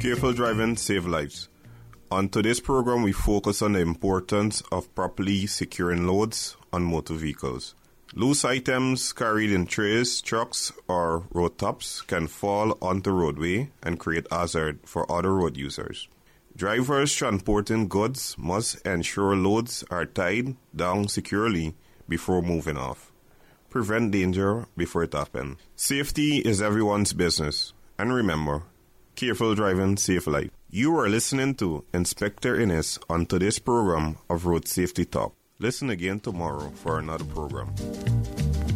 Careful driving saves lives. On today's program, we focus on the importance of properly securing loads on motor vehicles. Loose items carried in trays, trucks, or road tops can fall onto roadway and create hazard for other road users. Drivers transporting goods must ensure loads are tied down securely before moving off. Prevent danger before it happens. Safety is everyone's business. And remember, careful driving saves life. You are listening to Inspector Innes on today's program of Road Safety Talk. Listen again tomorrow for another program.